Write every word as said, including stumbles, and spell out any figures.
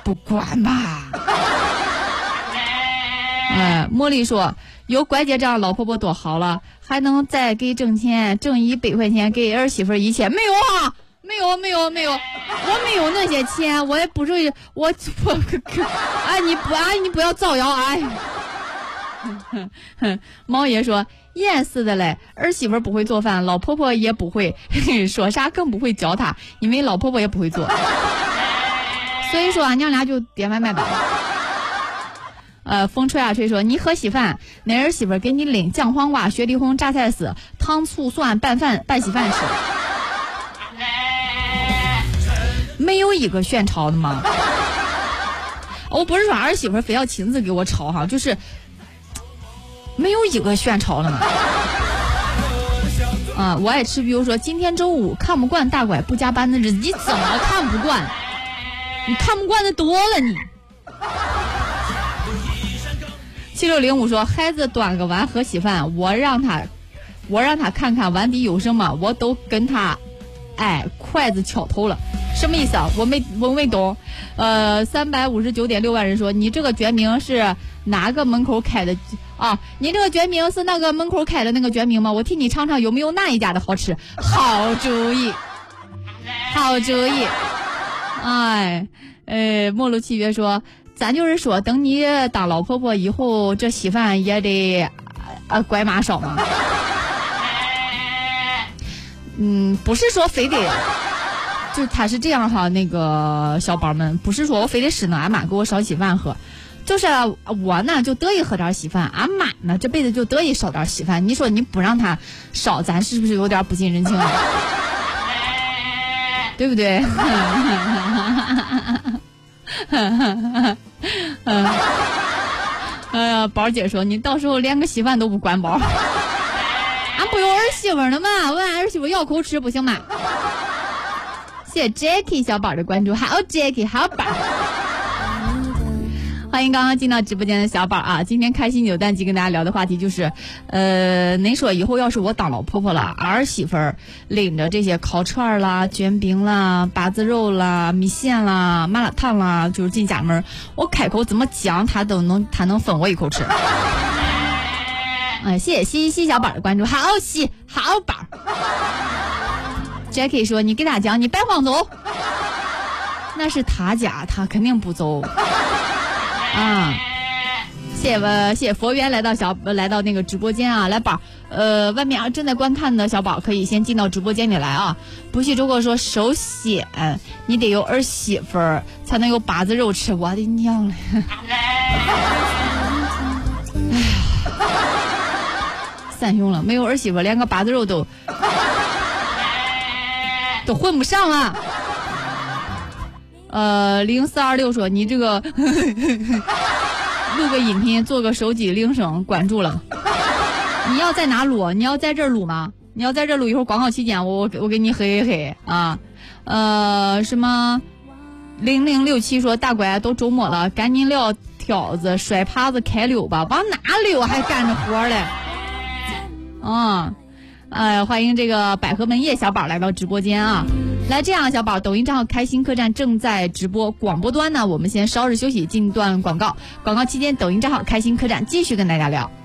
不管吧。哎，茉莉说有拐姐这样老婆婆多好了，还能再给挣钱，挣一百块钱给儿媳妇一千。没有啊，没有没有没有，我没有那些钱，我也不是我我哎你不哎你不要造谣哎。猫爷说厌死的嘞，儿媳妇不会做饭，老婆婆也不会，说啥更不会教她，因为老婆婆也不会做，所以说俺娘俩就点外卖吧。呃，风吹啊吹说你喝稀饭，那儿媳妇给你拎酱黄瓜、雪里红、榨菜丝、糖醋蒜拌饭拌稀饭吃，没有一个炫炒的吗？我不是说儿媳妇非要亲自给我炒哈，就是没有一个炫炒的嘛。啊，我爱吃，比如说今天周五看不惯大拐不加班的日子，你怎么看不惯？你看不惯的多了你。七六零五说孩子端个碗喝稀饭，我让他我让他看看碗底有什么，我都跟他哎筷子敲头了，什么意思啊？我没我没懂。呃，三百五十九点六万人说你这个卷名是哪个门口开的啊？你这个卷名是那个门口开的那个卷名吗？我替你尝尝有没有那一家的好吃。好主意，好主意。哎，呃，末路契约说。咱就是说，等你当老婆婆以后，这稀饭也得呃拐马烧嘛。嗯，不是说非得，就他是这样哈，那个小宝们，不是说我非得使那俺妈给我烧稀饭喝，就是我呢就得意喝点稀饭，俺妈呢这辈子就得意烧点稀饭。你说你不让他烧，咱是不是有点不近人情啊？对不对？嗯，哎呀，宝姐说你到时候连个稀饭都不管饱，俺不有儿媳妇呢嘛，问俺儿媳妇要口吃不行吗？谢谢 Jackie 小宝的关注，好 Jackie 好宝。欢迎刚刚进到直播间的小宝啊！今天开心扭蛋机跟大家聊的话题就是，呃，您说以后要是我当老婆婆了，儿媳妇儿领着这些烤串啦、卷饼啦、八字肉啦、米线啦、麻辣烫啦，就是进家门，我开口怎么讲，他都能，他能分我一口吃。哎，谢谢西西小宝的关注，好西好宝。Jackie 说你给他讲，你别慌走，那是他家，他肯定不走。啊，谢谢我谢谢佛缘来到小来到那个直播间啊，来宝，呃，外面正在观看的小宝可以先进到直播间里来啊。不许如果说首先你得有儿媳妇儿才能有八字肉吃，我的娘嘞！哎呀，三兄了，没有儿媳妇连个八字肉都都混不上了。呃，零四二六说你这个录个音频，做个手机铃声，关注了。你要在哪录？你要在这儿录吗？你要在这儿录，一会儿广告期间我我给你嘿嘿嘿啊。呃，什么零零六七说大乖都周末了，赶紧撂挑子摔耙子开溜吧，往哪溜还干着活嘞？啊，呃，欢迎这个百合门叶小宝来到直播间啊。来，这样小宝，抖音账号开心客栈正在直播，广播端呢我们先稍事休息，进段广告，广告期间抖音账号开心客栈继续跟大家聊。